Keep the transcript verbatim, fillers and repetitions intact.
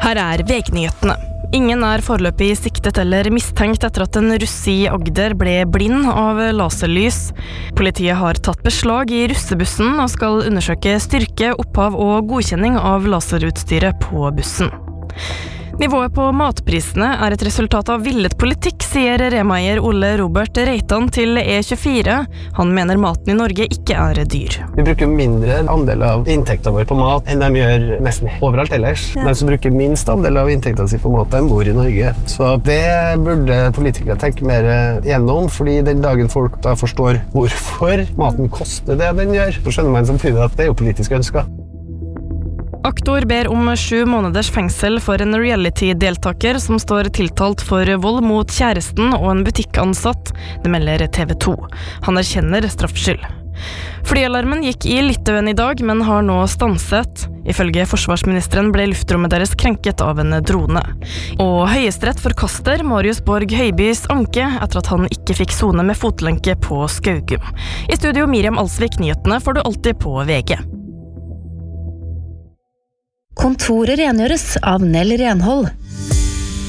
Her er V G-nyhetene. Ingen er foreløpig siktet eller mistenkt etter at en russ i Agder ble blind av laserlys. Politiet har tatt beslag i russebussen og skal undersøke styrke, opphav og godkjenning av laserutstyret på bussen. Nivået på matprisene er et resultat av villet politikk, sier Rema-eier Ole Robert Reitan til E tjuefire. Han mener maten i Norge ikke er dyr. Vi bruker mindre andel av inntekten vår på mat enn de gjør nesten overalt ellers. Ja. De som bruker minst andel av inntekten sin på mat, de bor i Norge. Så det burde politikere tenke mer gjennom, fordi den dagen folk da forstår hvorfor maten koster det den gjør, så skjønner man samtidig at det er jo politisk ønsket. Aktor ber om sju måneders fengsel for en reality-deltaker som står tiltalt for vold mot kjæresten og en butikkansatt. Det melder T V to. Han erkjenner straffskyld. Flyalarmen gikk i Litauen i dag, men har nå stanset. Ifølge forsvarsministeren ble luftrommet deres krenket av en drone. Og Høyesterett forkaster Marius Borg Høibys anke etter at han ikke fikk sone med fotlenke på Skaugum. I studio Miriam Alsvik, nyhetene får du alltid på V G. Kontoret rengjøres av Nell Renhold.